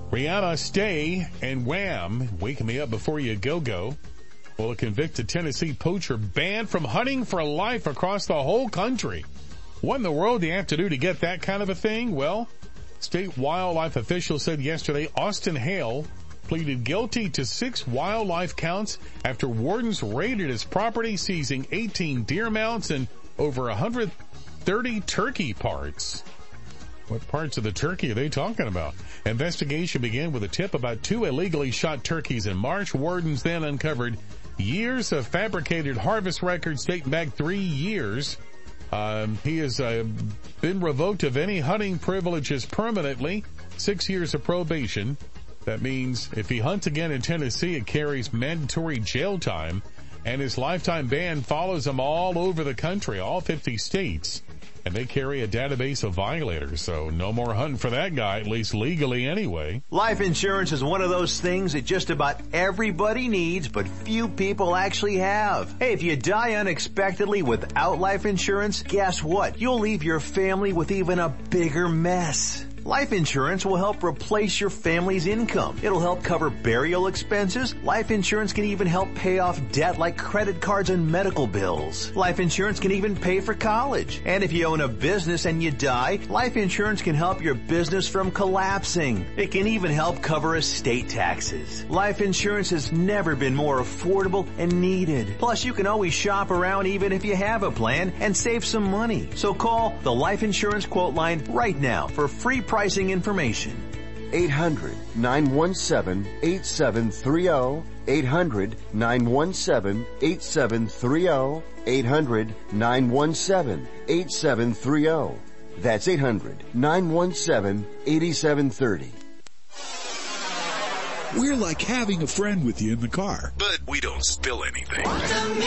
Rihanna, Stay, and Wham, Waking Me Up Before You Go. Well, a convicted Tennessee poacher banned from hunting for life across the whole country. What in the world do you have to do to get that kind of a thing? Well, state wildlife officials said yesterday Austin Hale pleaded guilty to 6 wildlife counts after wardens raided his property, seizing 18 deer mounts and over 130 turkey parts. What parts of the turkey are they talking about? Investigation began with a tip about 2 illegally shot turkeys in March. Wardens then uncovered years of fabricated harvest records dating back 3 years. He has been revoked of any hunting privileges permanently, 6 years of probation. That means if he hunts again in Tennessee, it carries mandatory jail time, and his lifetime ban follows him all over the country, all 50 states. And they carry a database of violators, so no more hunting for that guy, at least legally anyway. Life insurance is one of those things that just about everybody needs, but few people actually have. Hey, if you die unexpectedly without life insurance, guess what? You'll leave your family with even a bigger mess. Life insurance will help replace your family's income. It'll help cover burial expenses. Life insurance can even help pay off debt like credit cards and medical bills. Life insurance can even pay for college. And if you own a business and you die, life insurance can help your business from collapsing. It can even help cover estate taxes. Life insurance has never been more affordable and needed. Plus, you can always shop around even if you have a plan and save some money. So call the Life Insurance Quote Line right now for free pricing information. 800-917-8730. 800-917-8730. 800-917-8730. That's 800-917-8730. We're like having a friend with you in the car. But we don't spill anything.